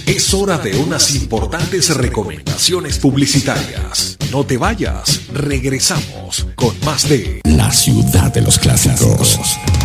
Es hora de unas importantes recomendaciones publicitarias. No te vayas, regresamos con más de La Ciudad de los Clásicos.